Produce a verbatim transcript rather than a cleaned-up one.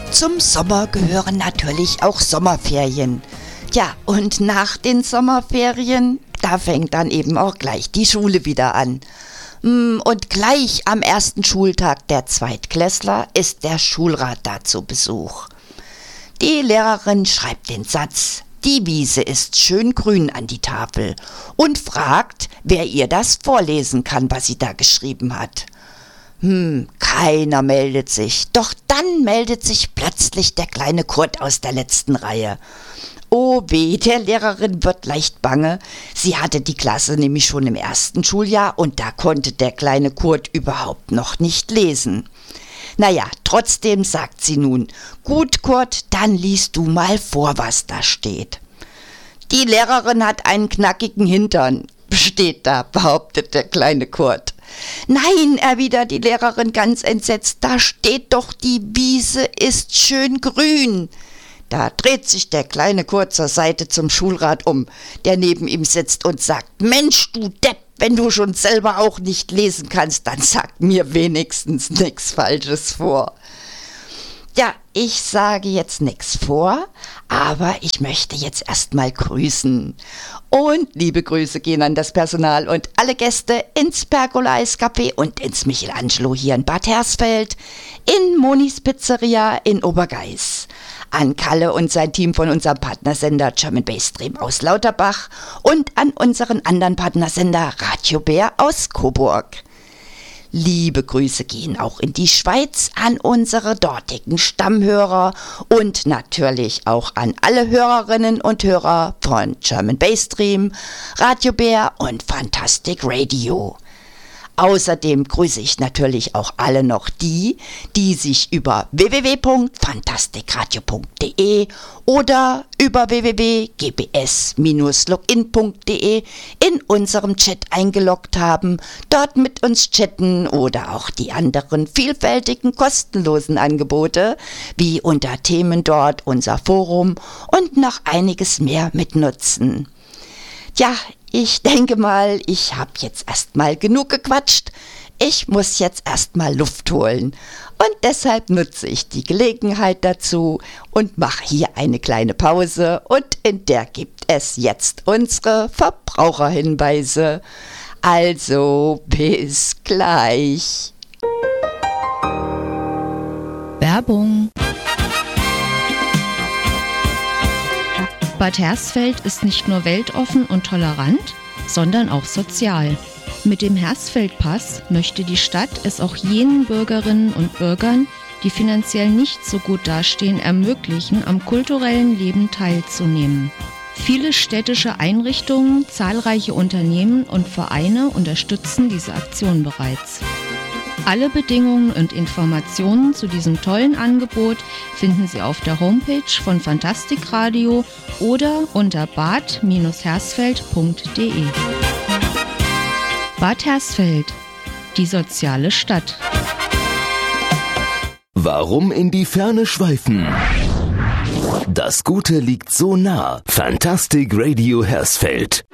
Zum Sommer gehören natürlich auch Sommerferien. Ja, und nach den Sommerferien, da fängt dann eben auch gleich die Schule wieder an. Und gleich am ersten Schultag der Zweitklässler ist der Schulrat da zu Besuch. Die Lehrerin schreibt den Satz, die Wiese ist schön grün an die Tafel und fragt, wer ihr das vorlesen kann, was sie da geschrieben hat. Hm, keiner meldet sich. Doch dann meldet sich plötzlich der kleine Kurt aus der letzten Reihe. Oh weh, der Lehrerin wird leicht bange. Sie hatte die Klasse nämlich schon im ersten Schuljahr und da konnte der kleine Kurt überhaupt noch nicht lesen. Naja, trotzdem sagt sie nun, gut Kurt, dann liest du mal vor, was da steht. Die Lehrerin hat einen knackigen Hintern, steht da, behauptet der kleine Kurt. Nein, erwidert die Lehrerin ganz entsetzt, da steht doch, die Wiese ist schön grün. Da dreht sich der kleine Kurt zur Seite zum Schulrat um, der neben ihm sitzt und sagt, Mensch, du Depp, wenn du schon selber auch nicht lesen kannst, dann sag mir wenigstens nichts Falsches vor. Ja, ich sage jetzt nichts vor, aber ich möchte jetzt erstmal grüßen. Und liebe Grüße gehen an das Personal und alle Gäste ins Pergola Eiscafé und ins Michelangelo hier in Bad Hersfeld, in Monis Pizzeria in Obergeiß, an Kalle und sein Team von unserem Partnersender German Bass Stream aus Lauterbach und an unseren anderen Partnersender Radio Bär aus Coburg. Liebe Grüße gehen auch in die Schweiz an unsere dortigen Stammhörer und natürlich auch an alle Hörerinnen und Hörer von German Bass Stream, Radio Bär und Fantastic Radio. Außerdem grüße ich natürlich auch alle noch die, die sich über w w w punkt fantastikradio punkt de oder über w w w punkt g b s Bindestrich login punkt de in unserem Chat eingeloggt haben, dort mit uns chatten oder auch die anderen vielfältigen kostenlosen Angebote, wie unter Themen dort unser Forum und noch einiges mehr mitnutzen. Ja, ich denke mal, ich habe jetzt erstmal genug gequatscht. Ich muss jetzt erstmal Luft holen. Und deshalb nutze ich die Gelegenheit dazu und mache hier eine kleine Pause. Und in der gibt es jetzt unsere Verbraucherhinweise. Also bis gleich. Werbung. Bad Hersfeld ist nicht nur weltoffen und tolerant, sondern auch sozial. Mit dem Hersfeldpass möchte die Stadt es auch jenen Bürgerinnen und Bürgern, die finanziell nicht so gut dastehen, ermöglichen, am kulturellen Leben teilzunehmen. Viele städtische Einrichtungen, zahlreiche Unternehmen und Vereine unterstützen diese Aktion bereits. Alle Bedingungen und Informationen zu diesem tollen Angebot finden Sie auf der Homepage von Fantastic Radio oder unter bad hersfeld punkt de. Bad Hersfeld, die soziale Stadt. Warum in die Ferne schweifen? Das Gute liegt so nah. Fantastic Radio Hersfeld.